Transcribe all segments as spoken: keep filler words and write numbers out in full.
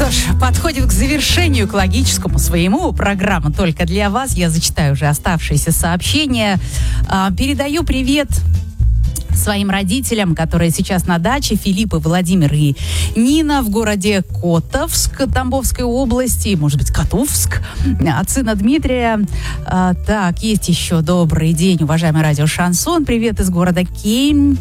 что ж, подходит к завершению, к логическому своему. Программа только для вас. Я зачитаю уже оставшиеся сообщения. Передаю привет своим родителям, которые сейчас на даче, Филипп и Владимир и Нина в городе Котовск Тамбовской области, может быть, Котовск, от сына Дмитрия. А, так, есть еще добрый день, уважаемый радио Шансон. Привет из города Кейн,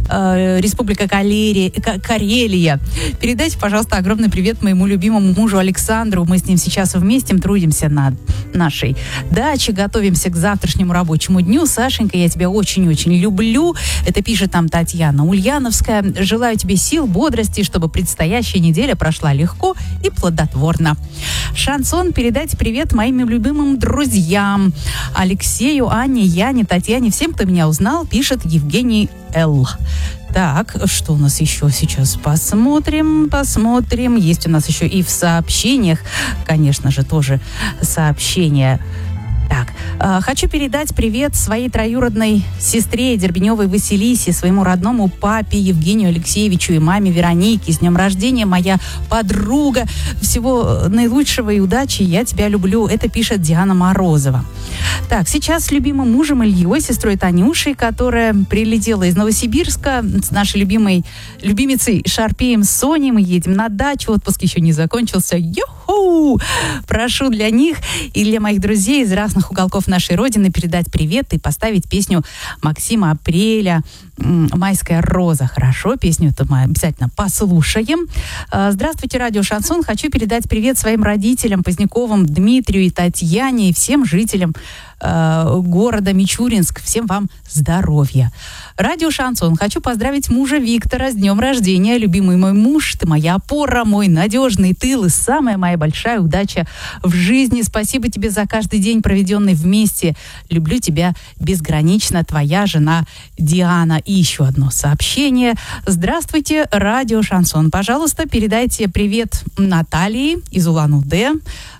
э, Республика Калери, Карелия. Передайте, пожалуйста, огромный привет моему любимому мужу Александру. Мы с ним сейчас вместе трудимся над нашей дачей, готовимся к завтрашнему рабочему дню. Сашенька, я тебя очень-очень люблю. Это пишет там Татьяна Ульяновская. Желаю тебе сил, бодрости, чтобы предстоящая неделя прошла легко и плодотворно. Шансон, передайте привет моим любимым друзьям. Алексею, Анне, Яне, Татьяне, всем, кто меня узнал, пишет Евгений Л. Так, что у нас еще сейчас? Посмотрим, посмотрим. Есть у нас еще и в сообщениях, конечно же, тоже сообщения. Так, э, хочу передать привет своей троюродной сестре Дербеневой Василисе, своему родному папе Евгению Алексеевичу и маме Веронике. С днем рождения, моя подруга. Всего наилучшего и удачи. Я тебя люблю. Это пишет Диана Морозова. Так, сейчас с любимым мужем Ильей, сестрой Танюшей, которая прилетела из Новосибирска, с нашей любимой любимицей Шарпеем Соней. Мы едем на дачу. Отпуск еще не закончился. Йо-ху! Прошу для них и для моих друзей из разных уголков нашей Родины передать привет и поставить песню Максима Апреля «Майская роза». Хорошо, песню-то мы обязательно послушаем. Здравствуйте, радио Шансон. Хочу передать привет своим родителям Поздняковым Дмитрию и Татьяне и всем жителям э, города Мичуринск. Всем вам здоровья. Радио Шансон. Хочу поздравить мужа Виктора с днем рождения. Любимый мой муж, ты моя опора, мой надежный тыл и самая моя большая удача в жизни. Спасибо тебе за каждый день, проведенный вместе. Люблю тебя безгранично. Твоя жена Диана. И еще одно сообщение. Здравствуйте, радио Шансон. Пожалуйста, передайте привет Наталье из Улан-Удэ, э,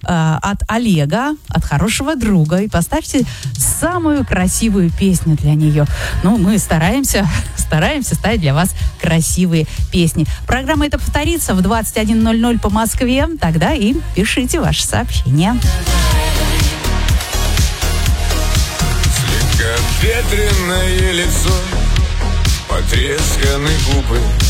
от Олега, от хорошего друга. И поставьте самую красивую песню для нее. Ну, мы стараемся, стараемся ставить для вас красивые песни. Программа эта повторится в двадцать один ноль ноль по Москве. Тогда и пишите ваши сообщения. Слегка ветреное лицо, потресканы губы,